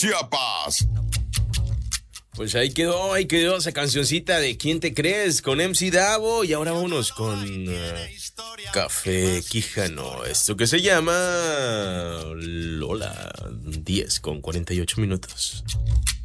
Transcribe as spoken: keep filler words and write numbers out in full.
Chiapas. Pues ahí quedó, ahí quedó esa cancioncita de ¿Quién te crees? Con M C Davo. Y ahora vámonos con uh, Café Quijano. Esto que se llama Lola. diez con cuarenta y ocho minutos.